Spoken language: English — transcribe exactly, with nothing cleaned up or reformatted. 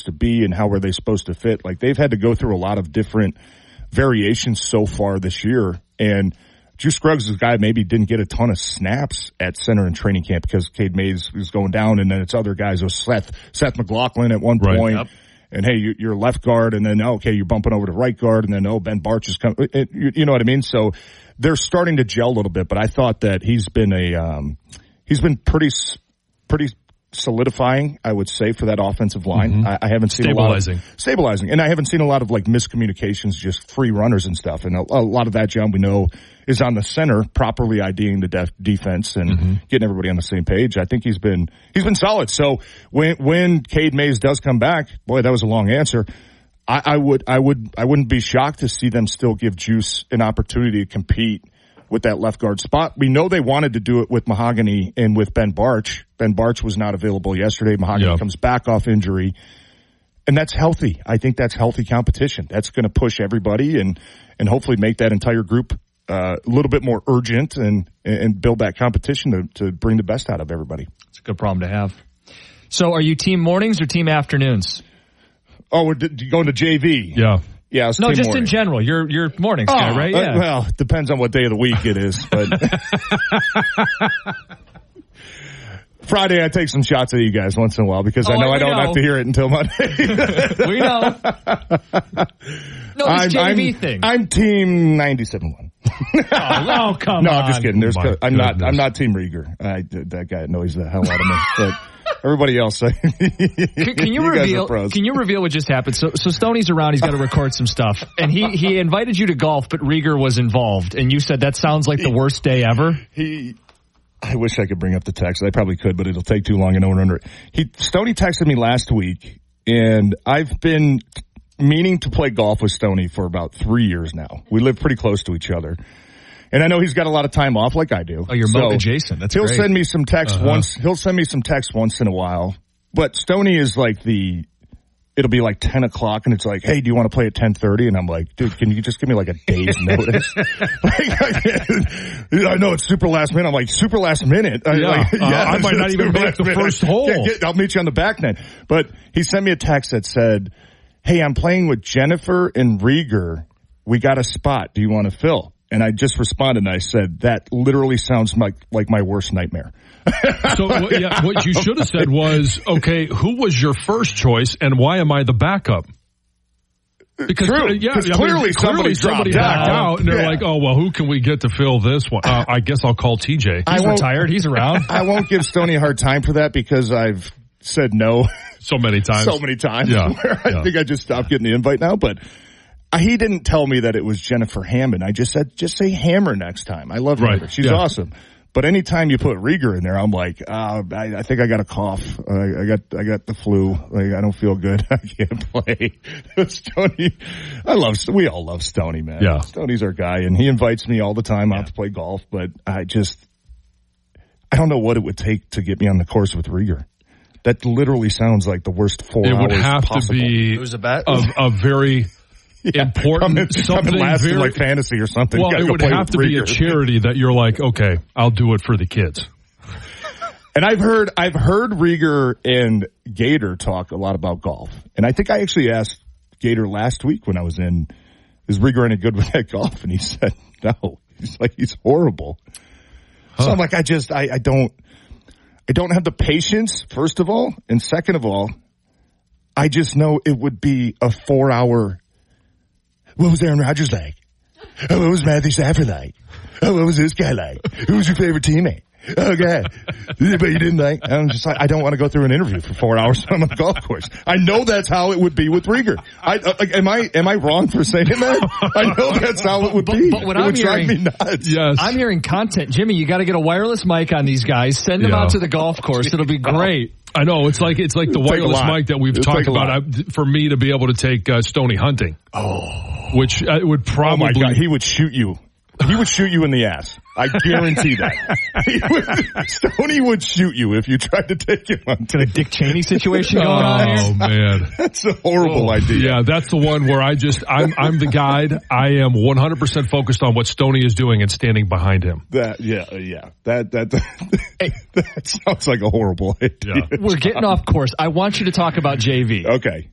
supposed to be and how are they supposed to fit. Like, they've had to go through a lot of different variations so far this year. And Drew Scruggs is a guy maybe didn't get a ton of snaps at center in training camp because Cade Mays was going down, and then it's other guys. It was Seth, Seth McLaughlin at one Right. point. Yep. And, hey, you're left guard, and then, okay, you're bumping over to right guard, and then, oh, Ben Barch is coming. You know what I mean? So they're starting to gel a little bit, but I thought that he's been a um, he's been pretty pretty solidifying, I would say, for that offensive line. Mm-hmm. I, I haven't seen stabilizing. a lot of stabilizing, and I haven't seen a lot of like miscommunications, just free runners and stuff. And a, a lot of that, John, we know is on the center, properly IDing the def- defense and mm-hmm. getting everybody on the same page. I think he's been he's been solid. So when when Cade Mays does come back, boy, that was a long answer. I, I would I would I wouldn't be shocked to see them still give Juice an opportunity to compete with that left guard spot. We know they wanted to do it with Mahogany and with Ben Barch. Ben Barch was not available yesterday. Mahogany yep. comes back off injury. And that's healthy. I think that's healthy competition. That's going to push everybody and, and hopefully make that entire group uh, a little bit more urgent and, and build that competition to, to bring the best out of everybody. It's a good problem to have. So are you team mornings or team afternoons? Oh, we're d- going to J V. Yeah. Yeah, no, just morning. in general. You're you're mornings oh, guy, right? Yeah. Uh, well, it depends on what day of the week it is, but Friday I take some shots at you guys once in a while because oh, I know I don't know. have to hear it until Monday. We know. No, it's J V I'm, thing. I'm team ninety-seven one. oh, oh, come no, on. I'm just kidding. There's, oh, I'm not. I'm not team Rieger. I, that guy annoys the hell out of me. But everybody else, can, can you, you reveal? Can you reveal what just happened? So, so Stoney's around. He's got to record some stuff, and he he invited you to golf, but Rieger was involved, and you said that sounds like the worst day ever. He. I wish I could bring up the text. I probably could, but it'll take too long and no one under it. He Stoney texted me last week, and I've been meaning to play golf with Stoney for about three years now. We live pretty close to each other. And I know he's got a lot of time off like I do. Oh, you're so adjacent. That's he'll great. send me some text uh-huh. once. He'll send me some text once in a while. But Stoney is like the, it'll be like ten o'clock and it's like, hey, do you want to play at ten thirty? And I'm like, dude, can you just give me like a day's notice? like, I know it's super last minute. I'm like, super last minute? Yeah, like, uh, yeah I might not even make the minute. first hole. Yeah, get, I'll meet you on the back net. But he sent me a text that said, hey, I'm playing with Jennifer and Rieger. We got a spot. Do you want to fill? And I just responded and I said, that literally sounds like, like my worst nightmare. So what, yeah, what you should have said was, okay, who was your first choice and why am I the backup? Because True, uh, yeah, I mean, clearly somebody, clearly somebody dropped backed out. out and they're yeah. like, oh, well, who can we get to fill this one? Uh, I guess I'll call T J. He's retired. He's around. I won't give Stoney a hard time for that because I've said no so many times. So many times. Yeah. Where I yeah. think I just stopped getting the invite now, but he didn't tell me that it was Jennifer Hammond. I just said, just say Hammer next time. I love right. her. She's yeah. awesome. But anytime you put Rieger in there, I'm like, uh, I, I think I got a cough. I, I got, I got the flu. Like, I don't feel good. I can't play. Stoney, I love, we all love Stoney, man. Yeah. Stoney's our guy and he invites me all the time out yeah. to play golf, but I just, I don't know what it would take to get me on the course with Rieger. That literally sounds like the worst four it hours would have possible. to be Who's a bet? A, a very yeah, important come in, something come in last very in like fantasy or something. Well, it would have to be a charity that you're like, okay, I'll do it for the kids. And I've heard I've heard Rieger and Gator talk a lot about golf, and I think I actually asked Gator last week when I was in, is Rieger any good with that golf? And he said no. He's like he's horrible. Huh. So I'm like I just I, I don't. I don't have the patience, first of all, and second of all, I just know it would be a four-hour. What was Aaron Rodgers like? Oh, what was Matthew Stafford like? Oh, what was this guy like? Who was your favorite teammate? Oh, God. But you didn't like? I'm just like, I don't want to go through an interview for four hours on a golf course. I know that's how it would be with Rieger. I, uh, like, am I, am I wrong for saying that? I know that's how it would be. But, but what it I'm would hearing, drive me nuts. Yes. I'm hearing content. Jimmy, you got to get a wireless mic on these guys. Send them yeah. out to the golf course. It'll be great. I know. It's like, it's like the wireless mic that we've It'll talked about I, for me to be able to take uh, Stoney hunting. Oh. Which uh, would probably. Oh my God. He would shoot you. He would shoot you in the ass. I guarantee that. He would, Stoney would shoot you if you tried to take him on. Got a Dick Cheney situation going oh, on here? Oh, man. That's a horrible oh, idea. Yeah, that's the one where I just, I'm, I'm the guide. I am one hundred percent focused on what Stoney is doing and standing behind him. That, yeah, yeah. That, that, hey, that sounds like a horrible idea. Yeah. We're getting off course. I want you to talk about J V. Okay.